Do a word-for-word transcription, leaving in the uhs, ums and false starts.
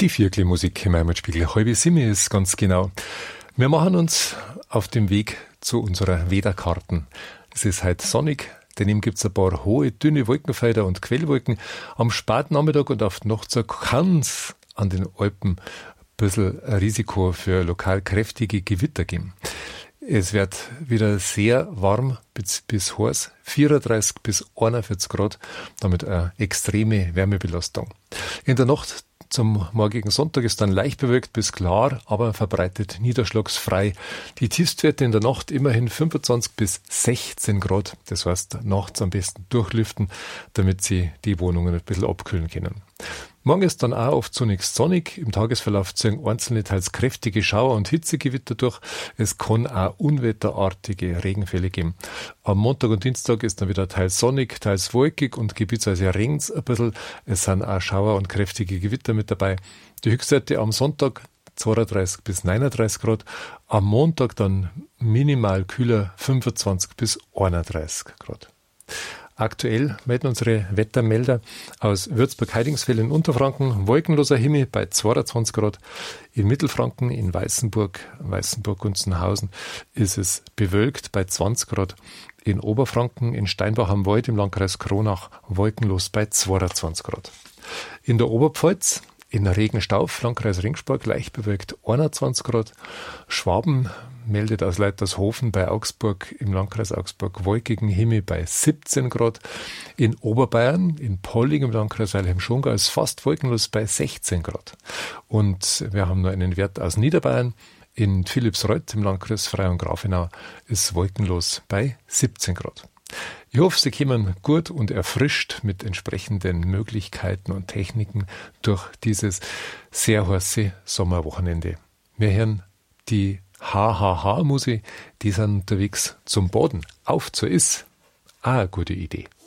Die Vierkli-Musik im Heimatspiegel. Halbe Simme ist ganz genau. Wir machen uns auf dem Weg zu unserer Wetterkarten. Es ist heute sonnig, daneben gibt es ein paar hohe, dünne Wolkenfelder und Quellwolken. Am Spätnachmittag und auf die Nacht kann es an den Alpen ein bisschen ein Risiko für lokal kräftige Gewitter geben. Es wird wieder sehr warm bis, bis heiß, vierunddreißig bis einundvierzig Grad, damit eine extreme Wärmebelastung. In der Nacht zum morgigen Sonntag ist dann leicht bewölkt bis klar, aber verbreitet niederschlagsfrei. Die Tiefstwerte in der Nacht immerhin fünfundzwanzig bis sechzehn Grad. Das heißt, nachts am besten durchlüften, damit Sie die Wohnungen ein bisschen abkühlen können. Morgen ist dann auch oft zunächst sonnig. Im Tagesverlauf ziehen einzelne teils kräftige Schauer und Hitzegewitter durch. Es kann auch unwetterartige Regenfälle geben. Am Montag und Dienstag ist dann wieder teils sonnig, teils wolkig und gebietsweise regnet es ein bisschen. Es sind auch Schauer und kräftige Gewitter mit dabei. Die Höchstwerte am Sonntag zweiunddreißig bis neununddreißig Grad. Am Montag dann minimal kühler fünfundzwanzig bis einunddreißig Grad. Aktuell melden unsere Wettermelder aus Würzburg-Heidingsfeld in Unterfranken wolkenloser Himmel bei zweiundzwanzig Grad. In Mittelfranken, in Weißenburg, Weißenburg-Gunzenhausen ist es bewölkt bei zwanzig Grad. In Oberfranken, in Steinbach am Wald im Landkreis Kronach wolkenlos bei zweiundzwanzig Grad. In der Oberpfalz, in Regenstauf, Landkreis Ringsburg, leicht bewölkt einundzwanzig Grad. Schwaben meldet aus Leitershofen bei Augsburg im Landkreis Augsburg wolkigen Himmel bei siebzehn Grad. In Oberbayern, in Polling im Landkreis Weilheim-Schongau ist fast wolkenlos bei sechzehn Grad. Und wir haben noch einen Wert aus Niederbayern. In Philippsreuth im Landkreis Freyung Grafenau ist wolkenlos bei siebzehn Grad. Ich hoffe, Sie kommen gut und erfrischt mit entsprechenden Möglichkeiten und Techniken durch dieses sehr heiße Sommerwochenende. Wir hören die Ha Ha Ha Musik, die sind unterwegs zum Boden. Auf zur Is. Ah, eine gute Idee.